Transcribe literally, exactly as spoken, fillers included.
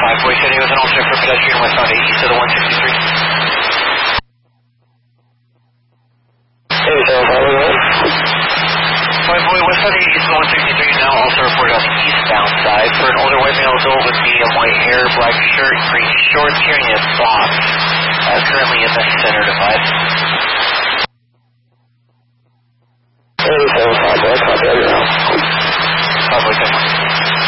five, Boise City with an alternate for pedestrian westbound eight east of the one sixty-three. Hey, seven five one. five Boy, westbound eight east of the one sixty-three, now also reported on the eastbound side for an older white male adult with medium white hair, black shirt, green shorts, hearing aids blocked. Uh, currently in the center device.